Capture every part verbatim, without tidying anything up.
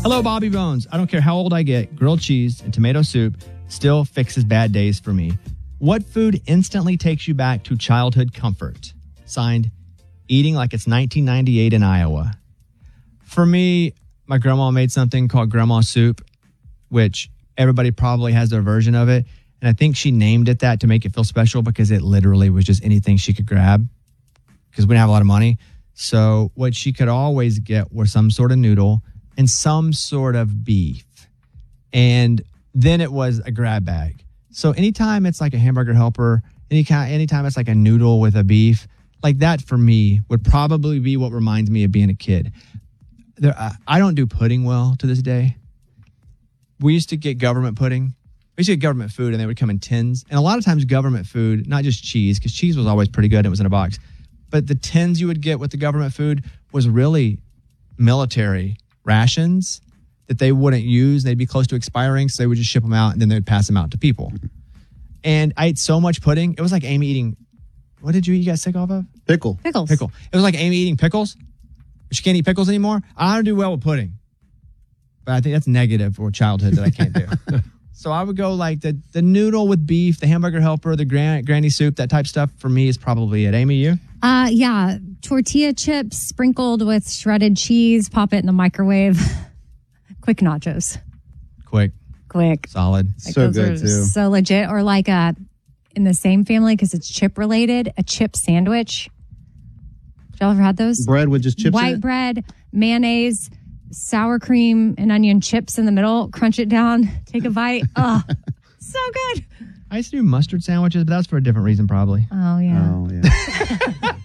Hello, Bobby Bones. I don't care how old I get, grilled cheese and tomato soup still fixes bad days for me. What food instantly takes you back to childhood comfort? Signed, eating like it's nineteen ninety-eight in Iowa. For me, my grandma made something called grandma soup, which everybody probably has their version of it. And I think she named it that to make it feel special because it literally was just anything she could grab because we didn't have a lot of money. So what she could always get was some sort of noodle and some sort of beef. And then it was a grab bag. So anytime it's like a hamburger helper, any kind, anytime it's like a noodle with a beef, like that for me would probably be what reminds me of being a kid. There, I, I don't do pudding well to this day. We used to get government pudding. We used to get government food and they would come in tins. And a lot of times government food, not just cheese, because cheese was always pretty good and it was in a box, but the tins you would get with the government food was really military rations that they wouldn't use. They'd be close to expiring, so they would just ship them out and then they would pass them out to people. And I ate so much pudding. It was like Amy eating, what did you eat? You got sick off of? Pickle. Pickles. Pickle. It was like Amy eating pickles. She can't eat pickles anymore. I don't do well with pudding. But I think that's negative for childhood that I can't do. So I would go like the, the noodle with beef, the hamburger helper, the gran- granny soup, that type stuff for me is probably it. Amy, you? Uh, yeah, tortilla chips sprinkled with shredded cheese. Pop it in the microwave. Quick nachos. Quick. Quick. Solid. Like so those good are too. So legit. Or like a, in the same family, because it's chip related, a chip sandwich. Y'all ever had those? Bread with just chips White in it? bread, mayonnaise, sour cream, and onion chips in the middle. Crunch it down. Take a bite. Oh, so good. I used to do mustard sandwiches, but that's for a different reason probably. Oh, yeah. Oh, yeah.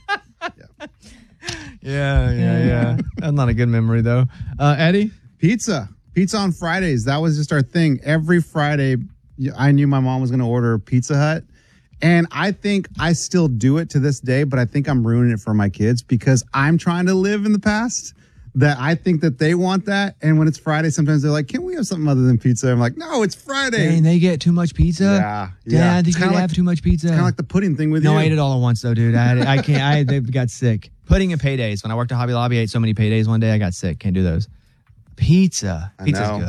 Yeah, yeah, yeah. That's not a good memory though. Uh, Eddie? Pizza. Pizza on Fridays. That was just our thing. Every Friday, I knew my mom was going to order Pizza Hut. And I think I still do it to this day, but I think I'm ruining it for my kids because I'm trying to live in the past. That I think that they want that. And when it's Friday, sometimes they're like, can we have something other than pizza? I'm like, no, it's Friday. Dang, they get too much pizza? Yeah. yeah. Dad, did It's you kinda have like, too much pizza? Kind of like the pudding thing with no, you. I ate it all at once though, dude. I, I can't. I they got sick. Pudding and paydays. When I worked at Hobby Lobby, I ate so many paydays one day. I got sick. Can't do those. Pizza. I Pizza's know. good.